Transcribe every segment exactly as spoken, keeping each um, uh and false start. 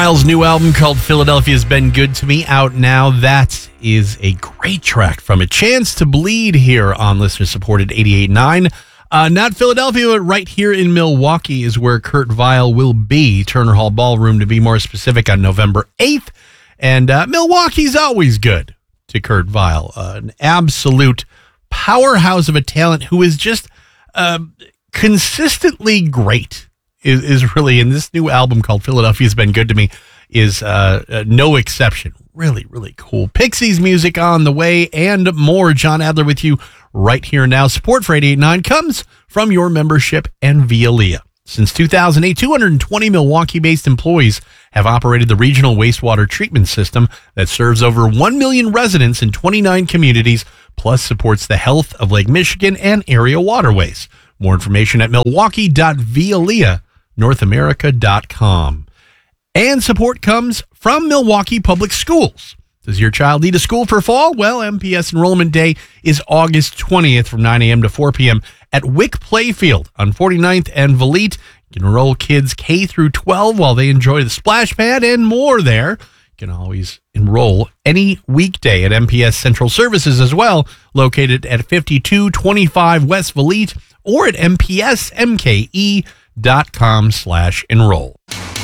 Kyle's new album called Philadelphia's Been Good to Me out now. That is a great track from A Chance to Bleed here on listener-supported eighty-eight point nine. Uh, not Philadelphia, but right here in Milwaukee is where Kurt Vile will be. Turner Hall Ballroom, to be more specific, on November eighth. And uh, Milwaukee's always good to Kurt Vile. Uh, an absolute powerhouse of a talent who is just uh, consistently great. Is, is really, in this new album called Philadelphia's Been Good to Me, is uh, uh, no exception. Really, really cool. Pixies music on the way and more. John Adler with you right here now. Support for eighty-eight point nine comes from your membership and Veolia. Since two thousand eight, two hundred twenty Milwaukee-based employees have operated the regional wastewater treatment system that serves over one million residents in twenty-nine communities, plus supports the health of Lake Michigan and area waterways. More information at milwaukee dot veolia north america dot com. And support comes from Milwaukee Public Schools. Does your child need a school for fall? Well, M P S Enrollment Day is August twentieth from nine a.m. to four p.m. at Wick Playfield on forty-ninth and Valete. You can enroll kids K through twelve while they enjoy the splash pad and more there. You can always enroll any weekday at M P S Central Services as well, located at fifty-two twenty-five West Valete or at m p s m k e dot com slash enroll.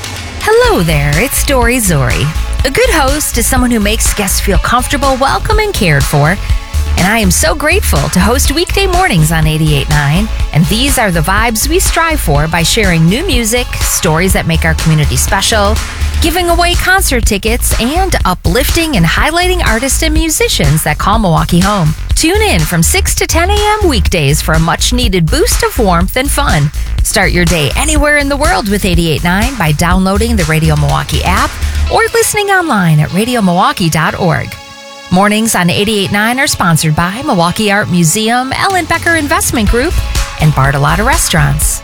Hello there, it's Dory Zori. A good host is someone who makes guests feel comfortable, welcome, and cared for. And I am so grateful to host weekday mornings on eighty-eight point nine. And these are the vibes we strive for by sharing new music, stories that make our community special, giving away concert tickets, and uplifting and highlighting artists and musicians that call Milwaukee home. Tune in from six to ten a.m. weekdays for a much-needed boost of warmth and fun. Start your day anywhere in the world with eighty-eight point nine by downloading the Radio Milwaukee app or listening online at radio milwaukee dot org. Mornings on eighty-eight point nine are sponsored by Milwaukee Art Museum, Ellen Becker Investment Group, and Bartolotta Restaurants.